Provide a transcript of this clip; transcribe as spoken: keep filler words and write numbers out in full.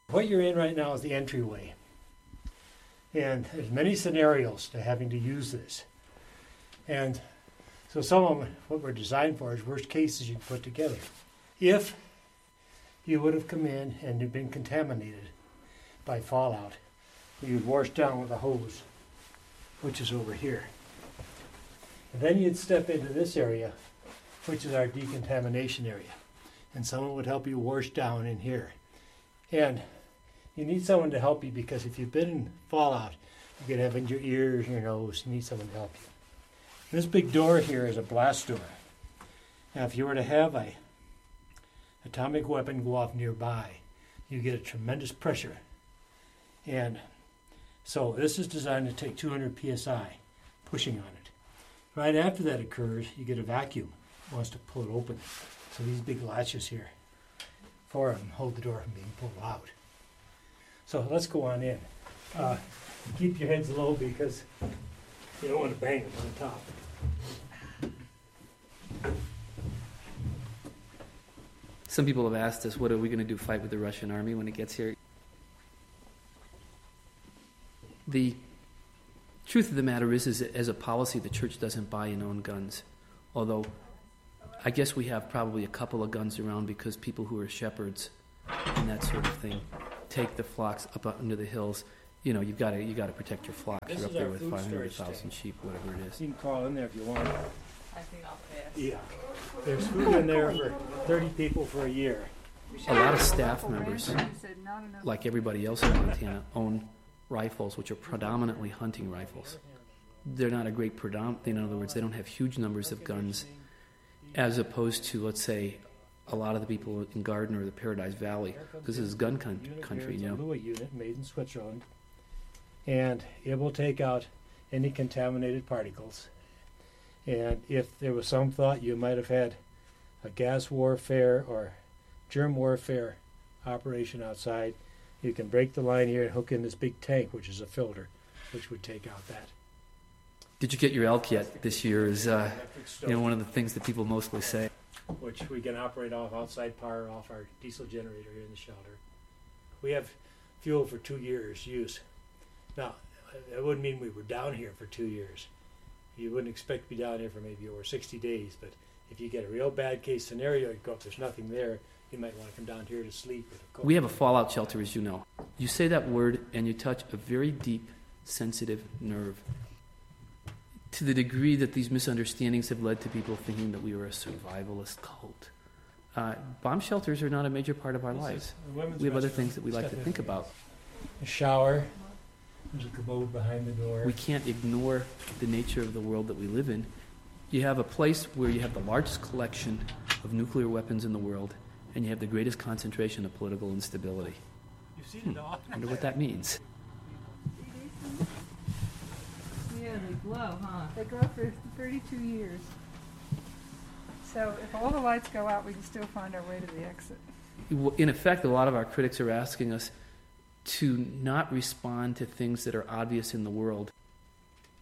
What you're in right now is the entryway. And there's many scenarios to having to use this. And so some of them, what we're designed for is worst cases you can put together. If you would have come in and you've been contaminated by fallout, you'd wash down with a hose, which is over here. And then you'd step into this area, which is our decontamination area. And someone would help you wash down in here. And you need someone to help you because if you've been in fallout, you could have it in your ears, your nose. You need someone to help you. This big door here is a blast door. Now, if you were to have a atomic weapon go off nearby, you get a tremendous pressure. And so this is designed to take two hundred P S I, pushing on it. Right after that occurs, you get a vacuum. It wants to pull it open. So these big latches here for them hold the door from being pulled out. So let's go on in. Uh, keep your heads low because you don't want to bang them on the top. Some people have asked us, what are we going to do, fight with the Russian army when it gets here? The truth of the matter is, is that as a policy, the church doesn't buy and own guns. Although, I guess we have probably a couple of guns around because people who are shepherds and that sort of thing take the flocks up under the hills. You know, you've got to you got to protect your flocks. This You're up is there our with food five hundred storage thousand sheep, whatever it is. You can crawl in there if you want. I think I'll pass. Yeah. There's food in there for thirty people for a year. A lot of staff members, like everybody else in Montana, own rifles, which are predominantly hunting rifles. They're not a great predominant. In other words, they don't have huge numbers of guns, as opposed to, let's say, a lot of the people in Garden or the Paradise Valley. This is gun con- country, you know. It's a Louis unit made in Switzerland, and it will take out any contaminated particles. And if there was some thought you might have had a gas warfare or germ warfare operation outside, you can break the line here and hook in this big tank, which is a filter, which would take out that. Did you get your elk yet this year is uh, you know, one of the things that people mostly say. Which we can operate off outside power off our diesel generator here in the shelter. We have fuel for two years use. Now, that wouldn't mean we were down here for two years. You wouldn't expect to be down here for maybe over sixty days, but if you get a real bad case scenario, you go up, there's nothing there, you might want to come down here to sleep. We have a fallout shelter, as you know. You say that word and you touch a very deep, sensitive nerve. To the degree that these misunderstandings have led to people thinking that we were a survivalist cult. Uh, bomb shelters are not a major part of our lives. We have other things that we like to think about. A shower. There's a commode behind the door. We can't ignore the nature of the world that we live in. You have a place where you have the largest collection of nuclear weapons in the world, and you have the greatest concentration of political instability. You've seen Hmm. it all. I wonder what that means. Yeah, they glow, huh? They grow for thirty-two years. So if all the lights go out, we can still find our way to the exit. In effect, a lot of our critics are asking us to not respond to things that are obvious in the world,